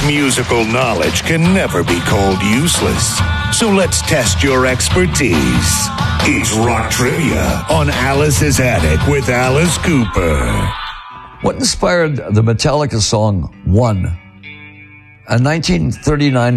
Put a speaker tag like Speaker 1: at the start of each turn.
Speaker 1: Musical knowledge can never be called useless. So let's test your expertise. It's Rock Trivia on Alice's Attic with Alice Cooper.
Speaker 2: What inspired the Metallica song One? A 1939